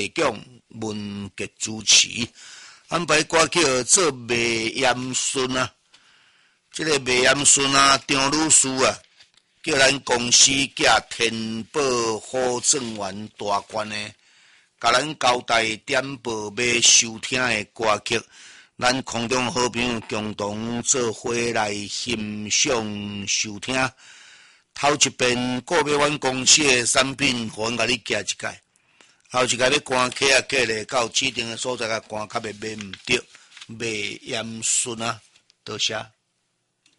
奖文杰主持，安排歌曲做卖盐顺啊。这个卖盐顺啊，张女士啊，叫咱公司寄天宝好正元大关的，甲咱交代点播要收听的歌曲，咱空中好朋友共同做伙来欣赏收听。头一遍购买阮公司的产品，互阮甲你寄一届，后一届要赶客啊，客咧到指定的所在甲赶，较袂买毋着，卖盐顺啊，多谢。